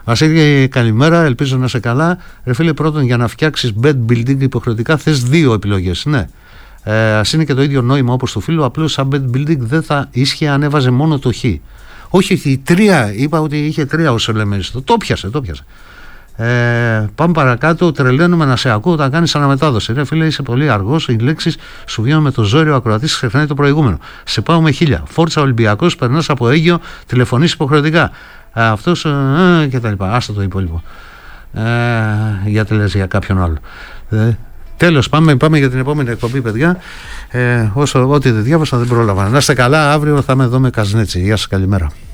Βασίλη, καλημέρα, ελπίζω να είσαι καλά. Ρε φίλε, πρώτον, για να φτιάξεις bed building υποχρεωτικά θες 2 επιλογές. Ναι. Ας είναι και το ίδιο νόημα όπως του φίλου, απλώς σαν bed building δεν θα ίσχυε αν έβαζε μόνο το χ. Όχι, 3, είπα ότι είχε 3 όσο λέμε. Το πιάσε. Πάμε παρακάτω. Τρελαίνουμε να σε ακούω όταν κάνεις αναμετάδοση. Ρε φίλε, είσαι πολύ αργός. Οι λέξεις σου βγαίνουν με το ζόρι. Ο ακροατής ξεχνάει το προηγούμενο. Σε πάω με 1000. Φόρτσα Ολυμπιακός, περνάς από Αίγιο, τηλεφωνείς υποχρεωτικά. Αυτός και τα λοιπά. Άστο το υπόλοιπο. Γιατί λες για κάποιον άλλο. Τέλος, πάμε για την επόμενη εκπομπή, παιδιά. Ό,τι δεν διάβασα δεν πρόλαβα. Να είστε καλά, αύριο θα είμαι εδώ με Καζνέτσι. Γεια σας, καλημέρα.